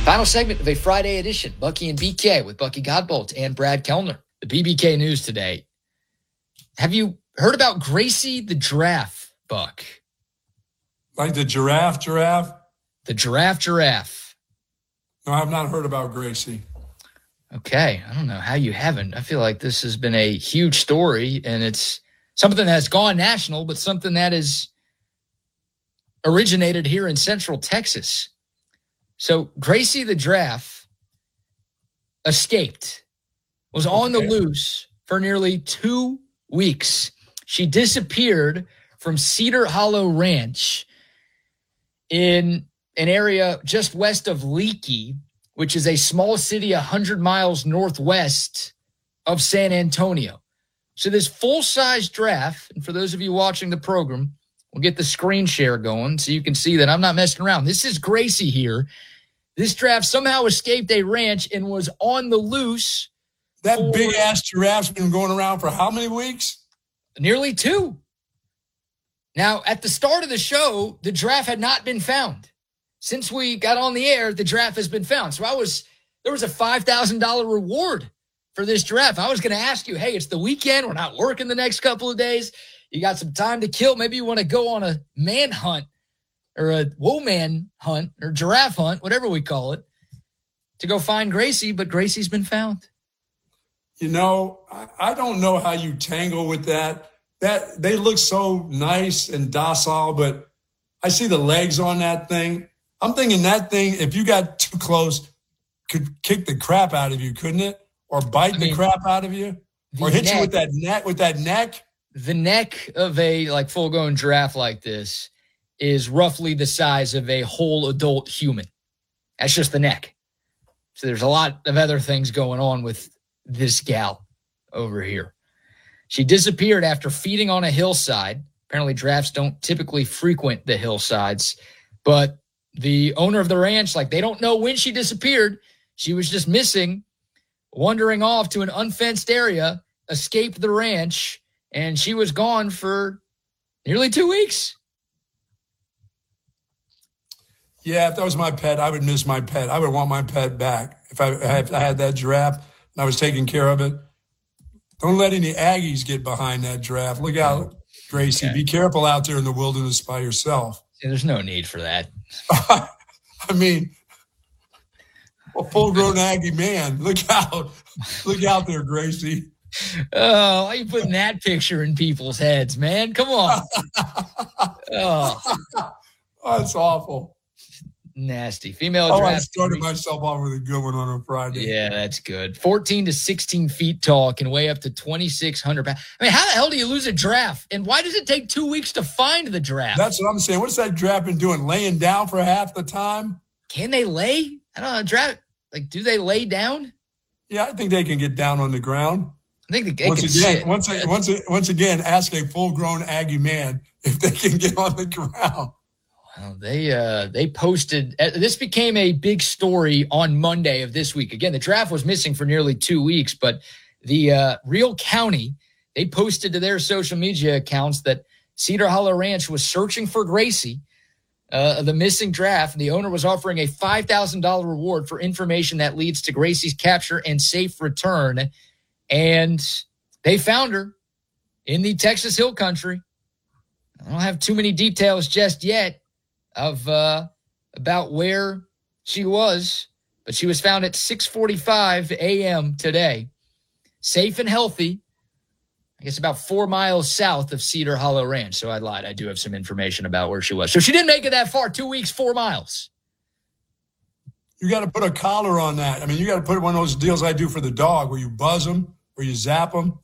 Final segment of a Friday edition, Bucky and BK with Bucky Godbolt and Brad Kellner. The BBK news today. Have you heard about Gracie the giraffe, Buck? Like the giraffe? The giraffe. No, I have not heard about Gracie. Okay, I don't know how you haven't. I feel like this has been a huge story, and it's something that's gone national, but something that is originated here in Central Texas. So Gracie the giraffe escaped, was on the loose for nearly 2 weeks. She disappeared from Cedar Hollow Ranch in an area just west of Leakey, which is a small city 100 miles northwest of San Antonio. So this full-size giraffe, and for those of you watching the program, we'll get the screen share going so you can see that I'm not messing around. This is Gracie here. This giraffe somehow escaped a ranch and was on the loose. That big-ass giraffe's been going around for how many weeks? Nearly 2. Now, at the start of the show, the giraffe had not been found. Since we got on the air, the giraffe has been found. So there was a $5,000 reward for this giraffe. I was going to ask you, hey, it's the weekend. We're not working the next couple of days. You got some time to kill. Maybe you want to go on a manhunt or a woman hunt or giraffe hunt, whatever we call it, to go find Gracie, but Gracie's been found. You know, I don't know how you tangle with that. That they look so nice and docile, but I see the legs on that thing. I'm thinking that thing, if you got too close, could kick the crap out of you, couldn't it? Or bite the crap out of you? Or hit you with that neck? The neck of a full-grown giraffe like this is roughly the size of a whole adult human. That's just the neck. So there's a lot of other things going on with this gal over here. She disappeared after feeding on a hillside. Apparently giraffes don't typically frequent the hillsides, but the owner of the ranch, they don't know when she disappeared. She was just missing, wandering off to an unfenced area, escaped the ranch, and she was gone for nearly 2 weeks. Yeah, if that was my pet, I would miss my pet. I would want my pet back if I had that giraffe and I was taking care of it. Don't let any Aggies get behind that giraffe. Look out, Gracie. Okay. Be careful out there in the wilderness by yourself. Yeah, there's no need for that. I mean, a full-grown Aggie man. Look out. Look out there, Gracie. Oh, why are you putting that picture in people's heads, man? Come on. Oh, that's awful. Nasty. Female giraffe. I started myself off with a good one on a Friday. Yeah, that's good. 14 to 16 feet tall, can weigh up to 2,600 pounds. I mean, how the hell do you lose a giraffe? And why does it take 2 weeks to find the giraffe? That's what I'm saying. What's that giraffe been doing? Laying down for half the time? Can they lay? I don't know. Giraffe, do they lay down? Yeah, I think they can get down on the ground. I think they can sit. Once again, ask a full-grown Aggie man if they can get on the ground. Well, they posted – this became a big story on Monday of this week. Again, the giraffe was missing for nearly 2 weeks, but the Real County, they posted to their social media accounts that Cedar Hollow Ranch was searching for Gracie, the missing giraffe, and the owner was offering a $5,000 reward for information that leads to Gracie's capture and safe return. And they found her in the Texas Hill Country. I don't have too many details just yet of about where she was, but she was found at 6:45 a.m. today, safe and healthy. I guess about 4 miles south of Cedar Hollow Ranch. So I lied. I do have some information about where she was. So she didn't make it that far. 2 weeks, 4 miles. You got to put a collar on that. I mean, you got to put one of those deals I do for the dog where you buzz them, where you zap them.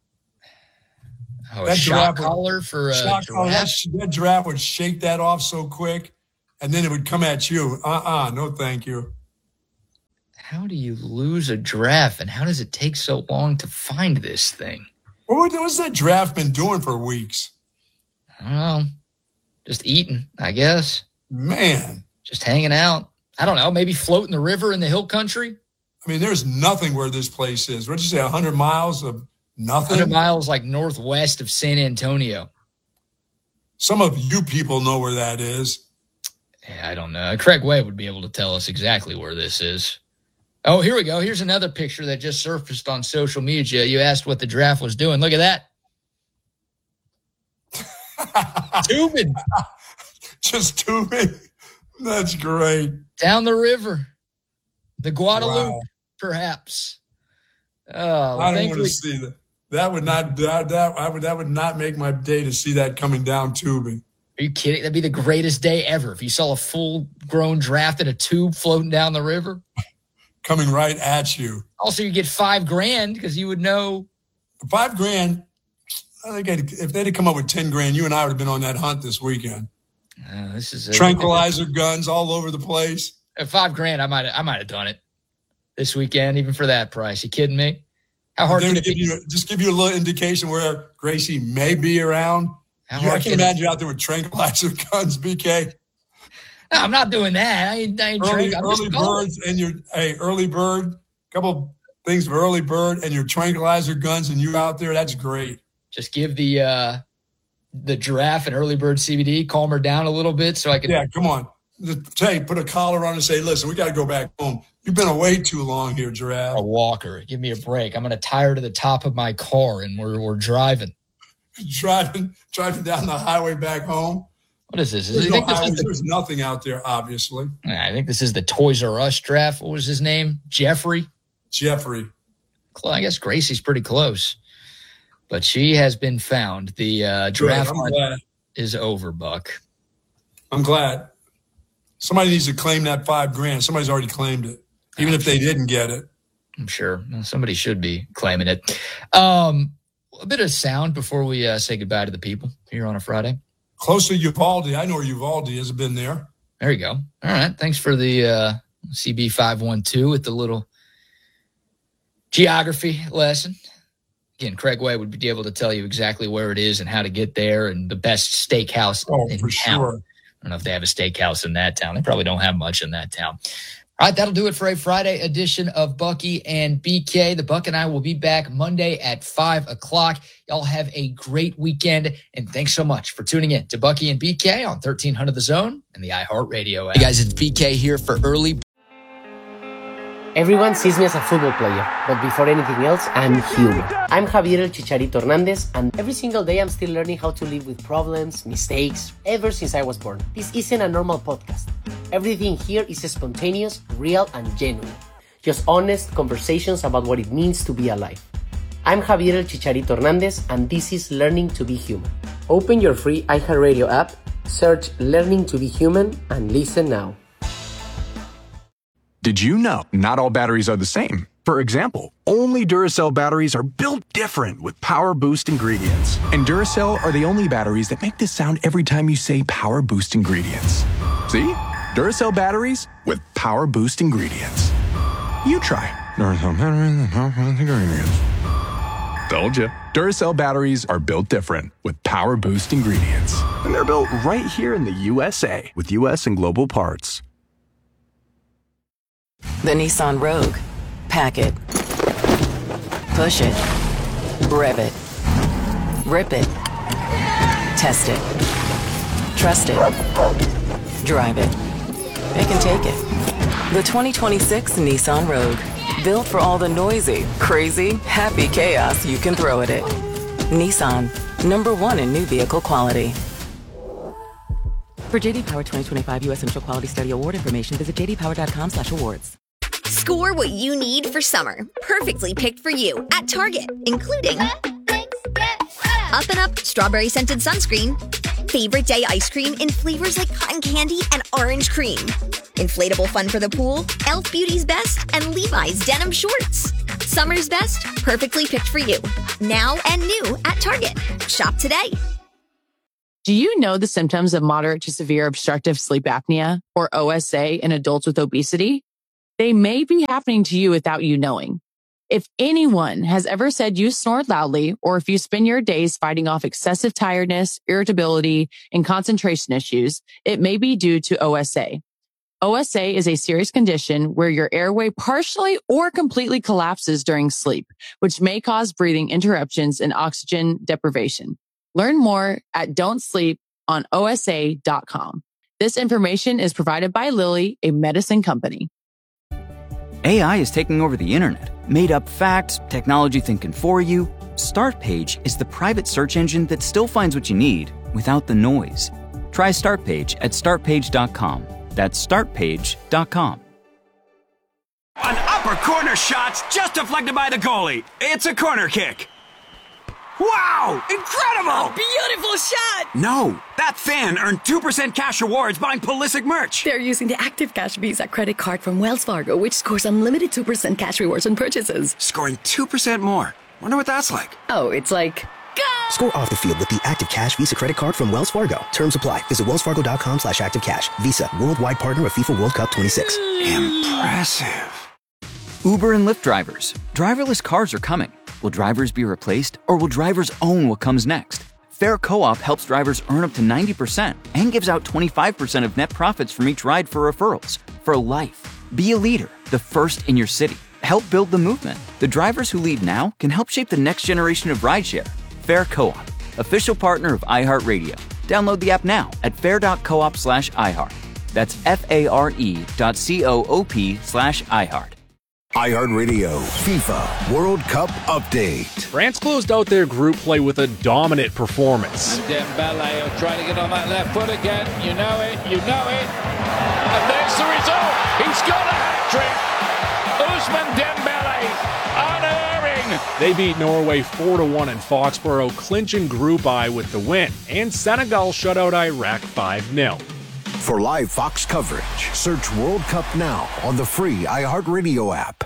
Oh, a shock collar for a giraffe? That giraffe would shake that off so quick, and then it would come at you. No thank you. How do you lose a giraffe, and how does it take so long to find this thing? What's that giraffe been doing for weeks? I don't know. Just eating, I guess. Man. Just hanging out. I don't know, maybe floating the river in the hill country? I mean, there's nothing where this place is. What did you say, 100 miles of nothing? 100 miles northwest of San Antonio. Some of you people know where that is. Yeah, I don't know. Craig Way would be able to tell us exactly where this is. Oh, here we go. Here's another picture that just surfaced on social media. You asked what the draft was doing. Look at that. Tubing. Just tubing. That's great. Down the river. The Guadalupe, perhaps. Oh, I don't want to see that. That would not make my day to see that coming down tubing. Are you kidding? That'd be the greatest day ever if you saw a full-grown draft in a tube floating down the river. Coming right at you. Also, you get $5,000 because you would know. $5,000. I think if they'd have come up with $10,000, you and I would have been on that hunt this weekend. This is tranquilizer guns all over the place. At $5,000, I might have done it this weekend, even for that price. You kidding me? How hard can it be? Just give you a little indication where Gracie may be around. I can imagine you out there with tranquilizer guns, BK. No, I'm not doing that. I ain't early birds and early bird. Couple things for early bird and your tranquilizer guns, and you out there. That's great. Just give the giraffe and early bird CBD, calm her down a little bit so I can. Yeah, come on. Put a collar on and say, listen, we got to go back home. You've been away too long here, giraffe. A walker. Give me a break. I'm going to tie her to the top of my car, and we're driving. Driving down the highway back home. What is this? There's nothing out there, obviously. I think this is the Toys R Us draft. What was his name? Jeffrey. I guess Gracie's pretty close. But she has been found. The draft is over, Buck. I'm glad. Somebody needs to claim that $5,000. Somebody's already claimed it, even if they didn't get it. I'm sure somebody should be claiming it. A bit of sound before we say goodbye to the people here on a Friday. Close to Uvalde. I know where Uvalde is. I've been there. There you go. All right. Thanks for the CB512 with the little geography lesson. Again, Craig Way would be able to tell you exactly where it is and how to get there and the best steakhouse in town. Sure. I don't know if they have a steakhouse in that town. They probably don't have much in that town. All right, that'll do it for a Friday edition of Bucky and BK. The Buck and I will be back Monday at 5 o'clock. Y'all have a great weekend, and thanks so much for tuning in to Bucky and BK on 1300 The Zone and the iHeartRadio app. Hey guys, it's BK here for Early. Everyone sees me as a football player, but before anything else, I'm human. I'm Javier El Chicharito Hernandez, and every single day I'm still learning how to live with problems, mistakes, ever since I was born. This isn't a normal podcast. Everything here is spontaneous, real, and genuine. Just honest conversations about what it means to be alive. I'm Javier El Chicharito Hernandez, and this is Learning to be Human. Open your free iHeartRadio app, search Learning to be Human, and listen now. Did you know not all batteries are the same? For example, only Duracell batteries are built different with Power Boost ingredients. And Duracell are the only batteries that make this sound every time you say Power Boost ingredients. See? Duracell batteries with Power Boost ingredients. You try Duracell batteries with Power Boost ingredients. Told you. Duracell batteries are built different with Power Boost ingredients. And they're built right here in the USA with US and global parts. The Nissan Rogue. Pack it. Push it. Rev it. Rip it. Test it. Trust it. Drive it. It can take it. The 2026 Nissan Rogue. Built for all the noisy, crazy, happy chaos you can throw at it. Nissan. #1 in new vehicle quality. For JD Power 2025 U.S. Central Quality Study Award information, visit jdpower.com/awards. Score what you need for summer. Perfectly picked for you at Target, including Up and Up Strawberry Scented Sunscreen, Favorite Day Ice Cream in flavors like cotton candy and orange cream, inflatable fun for the pool, Elf Beauty's Best, and Levi's Denim Shorts. Summer's best, perfectly picked for you. Now and new at Target. Shop today. Do you know the symptoms of moderate to severe obstructive sleep apnea, or OSA, in adults with obesity? They may be happening to you without you knowing. If anyone has ever said you snore loudly, or if you spend your days fighting off excessive tiredness, irritability, and concentration issues, it may be due to OSA. OSA is a serious condition where your airway partially or completely collapses during sleep, which may cause breathing interruptions and oxygen deprivation. Learn more at don'tsleeponosa.com. This information is provided by Lilly, a medicine company. AI is taking over the internet. Made up facts, technology thinking for you. Startpage is the private search engine that still finds what you need without the noise. Try Startpage at startpage.com. That's startpage.com. An upper corner shot's just deflected by the goalie. It's a corner kick. Wow! Incredible! Beautiful shot! No, that fan earned 2% cash rewards buying Pulisic merch. They're using the Active Cash Visa credit card from Wells Fargo, which scores unlimited 2% cash rewards on purchases. Scoring 2% more. Wonder what that's like. Oh, it's like... Go! Score off the field with the Active Cash Visa credit card from Wells Fargo. Terms apply. Visit wellsfargo.com/activecash. Visa, worldwide partner of FIFA World Cup 26. Impressive. Uber and Lyft drivers. Driverless cars are coming. Will drivers be replaced, or will drivers own what comes next? Fair Co-op helps drivers earn up to 90% and gives out 25% of net profits from each ride for referrals. For life. Be a leader, the first in your city. Help build the movement. The drivers who lead now can help shape the next generation of rideshare. Fair Co-op, official partner of iHeartRadio. Download the app now at fair.coop/iHeart. That's FARE.coop/iHeart. iHeartRadio FIFA World Cup Update. France closed out their group play with a dominant performance. Dembele will try to get on that left foot again. You know it. And there's the result. He's got a hat-trick. Ousmane Dembele, unerring. They beat Norway 4-1 in Foxborough, clinching Group I with the win. And Senegal shut out Iraq 5-0. For live Fox coverage, search World Cup now on the free iHeartRadio app.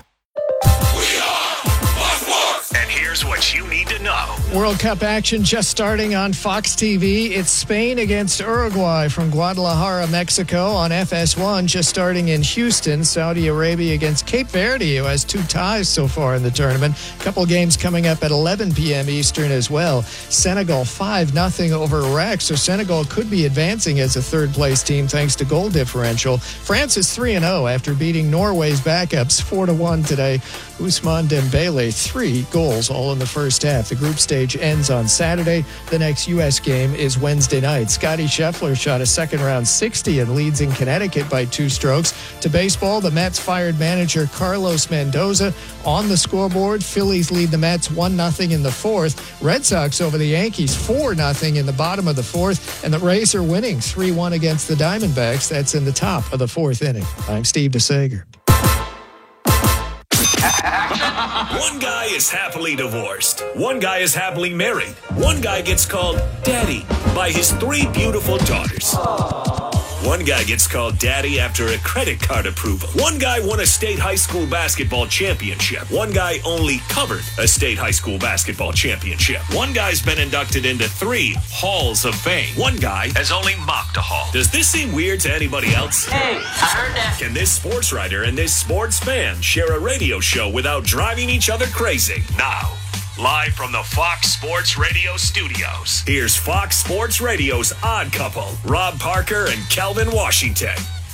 And here's what you need to know. World Cup action just starting on Fox TV. It's Spain against Uruguay from Guadalajara, Mexico on FS1, just starting in Houston. Saudi Arabia against Cape Verde, who has 2 ties so far in the tournament. A couple games coming up at 11 p.m. Eastern as well. Senegal 5-0 over Iraq, so Senegal could be advancing as a third-place team thanks to goal differential. France is 3-0 after beating Norway's backups 4-1 today. Ousmane Dembele, 3 goals, all in the first half. The group stage ends on Saturday. The next U.S. game is Wednesday night. Scotty Scheffler shot a second-round 60 and leads in Connecticut by 2 strokes. To baseball, the Mets fired manager Carlos Mendoza. On the scoreboard, Phillies lead the Mets 1-0 in the 4th. Red Sox over the Yankees 4-0 in the bottom of the 4th. And the Rays are winning 3-1 against the Diamondbacks. That's in the top of the 4th inning. I'm Steve DeSager. One guy is happily divorced. One guy is happily married. One guy gets called Daddy by his 3 beautiful daughters. One guy gets called Daddy after a credit card approval. One guy won a state high school basketball championship. One guy only covered a state high school basketball championship. One guy's been inducted into 3 halls of fame. One guy has only mocked a hall. Does this seem weird to anybody else? Hey, I heard that. Can this sports writer and this sports fan share a radio show without driving each other crazy? Now, live from the Fox Sports Radio studios, here's Fox Sports Radio's Odd Couple, Rob Parker and Calvin Washington.